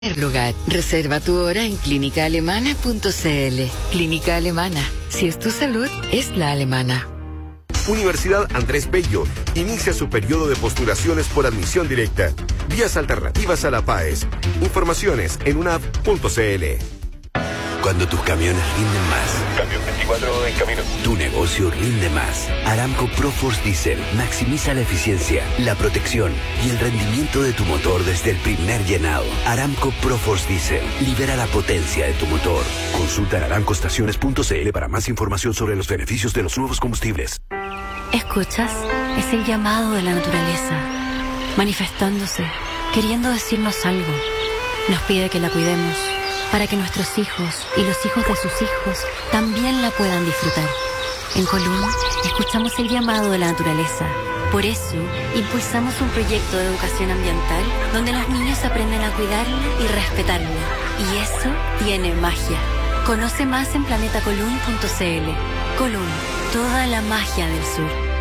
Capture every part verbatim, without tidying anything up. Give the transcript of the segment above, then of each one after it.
Lugar. Reserva tu hora en clínica alemana punto c l. Clínica Alemana. Si es tu salud, es la alemana. Universidad Andrés Bello inicia su periodo de postulaciones por admisión directa. Vías alternativas a la PAES. Informaciones en unav punto c l. Cuando tus camiones rinden más. Camión veinticuatro en camino. Tu negocio rinde más. Aramco Proforce Diesel maximiza la eficiencia, la protección y el rendimiento de tu motor desde el primer llenado. Aramco Proforce Diesel libera la potencia de tu motor. Consulta en aramco estaciones punto c l para más información sobre los beneficios de los nuevos combustibles. ¿Escuchas? Es el llamado de la naturaleza, manifestándose, queriendo decirnos algo. Nos pide que la cuidemos, para que nuestros hijos y los hijos de sus hijos también la puedan disfrutar. En Colum, escuchamos el llamado de la naturaleza. Por eso, impulsamos un proyecto de educación ambiental donde los niños aprenden a cuidarla y respetarla. Y eso tiene magia. Conoce más en planeta colum punto c l. Colum, toda la magia del sur.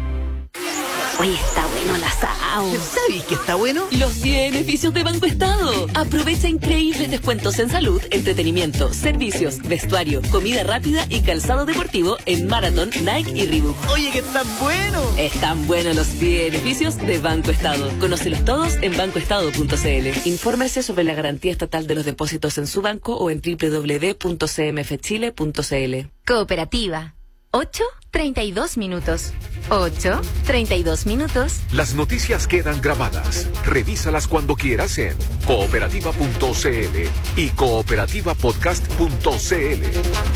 Oye, está bueno el asado. ¿Sabes qué está bueno? Los beneficios de Banco Estado. Aprovecha increíbles descuentos en salud, entretenimiento, servicios, vestuario, comida rápida y calzado deportivo en Marathon, Nike y Reebok. Oye, que están buenos. Están buenos los beneficios de Banco Estado. Conócelos todos en banco estado punto c l. Infórmese sobre la garantía estatal de los depósitos en su banco o en doble u doble u doble u punto c m f chile punto c l. Cooperativa. ocho treinta y dos minutos. ocho treinta y dos minutos. Las noticias quedan grabadas. Revísalas cuando quieras en cooperativa punto c l y cooperativa podcast punto c l.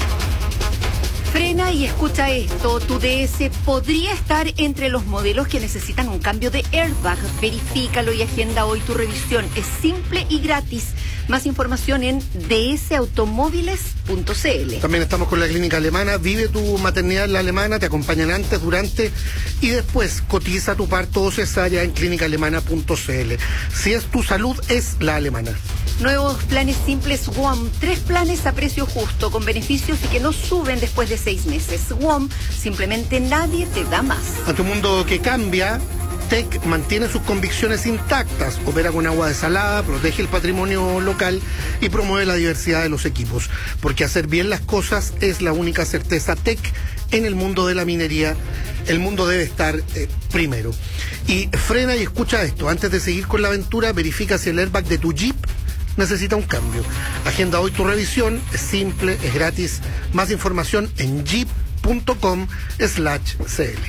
Frena y escucha esto. Tu D S podría estar entre los modelos que necesitan un cambio de airbag. Verifícalo y agenda hoy tu revisión. Es simple y gratis. Más información en d s automóviles punto c l. También estamos con la clínica alemana. Vive tu maternidad en la alemana. Te acompañan antes, durante y después. Cotiza tu parto o cesárea en clínica alemana punto c l. Si es tu salud, es la alemana. Nuevos planes simples W O M. Tres planes a precio justo, con beneficios y que no suben después de seis meses. W O M, simplemente nadie te da más. A tu mundo que cambia, T E C mantiene sus convicciones intactas, opera con agua desalada, protege el patrimonio local y promueve la diversidad de los equipos. Porque hacer bien las cosas es la única certeza. T E C en el mundo de la minería, el mundo debe estar eh, primero. Y frena y escucha esto. Antes de seguir con la aventura, verifica si el airbag de tu Jeep necesita un cambio. Agenda hoy tu revisión, es simple, es gratis. Más información en jeep punto com slash c l.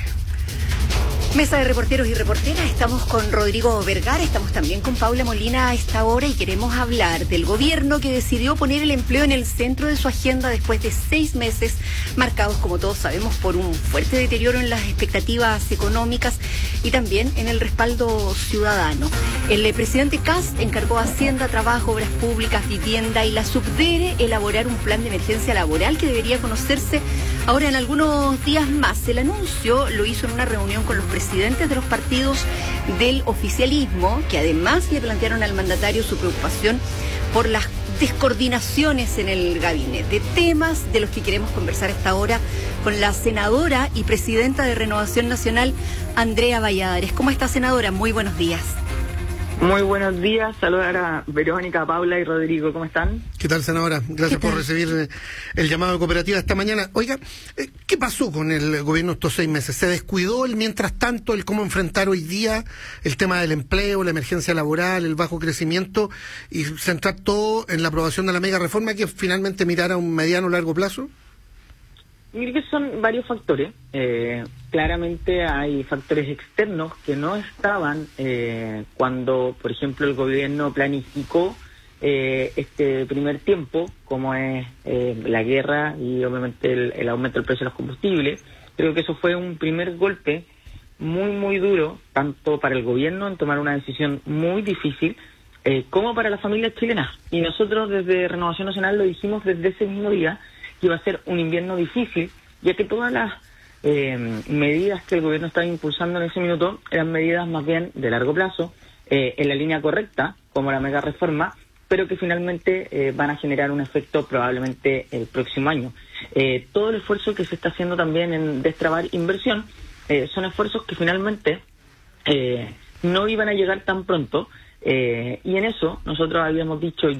Mesa de reporteros y reporteras, estamos con Rodrigo Vergara, estamos también con Paula Molina a esta hora y queremos hablar del gobierno que decidió poner el empleo en el centro de su agenda después de seis meses marcados, como todos sabemos, por un fuerte deterioro en las expectativas económicas y también en el respaldo ciudadano. El presidente Kast encargó a Hacienda, Trabajo, Obras Públicas, Vivienda y la Subdere elaborar un plan de emergencia laboral que debería conocerse ahora en algunos días más. El anuncio lo hizo en una reunión con los presidentes presidentes de los partidos del oficialismo, que además le plantearon al mandatario su preocupación por las descoordinaciones en el gabinete. Temas de los que queremos conversar a esta hora con la senadora y presidenta de Renovación Nacional, Andrea Valladares. ¿Cómo está, senadora? Muy buenos días. Muy buenos días, saludar a Verónica, Paula y Rodrigo, ¿cómo están? ¿Qué tal, senadora? Gracias por recibir el llamado de cooperativa esta mañana. Oiga, ¿qué pasó con el gobierno estos seis meses? ¿Se descuidó el mientras tanto, el cómo enfrentar hoy día el tema del empleo, la emergencia laboral, el bajo crecimiento y centrar todo en la aprobación de la mega reforma que finalmente mirara a un mediano o largo plazo? Mire que son varios factores. Eh, claramente hay factores externos que no estaban eh, cuando, por ejemplo, el gobierno planificó eh, este primer tiempo, como es eh, la guerra y obviamente el, el aumento del precio de los combustibles. Creo que eso fue un primer golpe muy, muy duro, tanto para el gobierno en tomar una decisión muy difícil, eh, como para las familias chilenas. Y nosotros desde Renovación Nacional lo dijimos desde ese mismo día, que iba a ser un invierno difícil, ya que todas las eh, medidas que el gobierno estaba impulsando en ese minuto eran medidas más bien de largo plazo, eh, en la línea correcta, como la mega reforma, pero que finalmente eh, van a generar un efecto probablemente el próximo año. Eh, todo el esfuerzo que se está haciendo también en destrabar inversión eh, son esfuerzos que finalmente eh, no iban a llegar tan pronto, Eh, y en eso nosotros habíamos dicho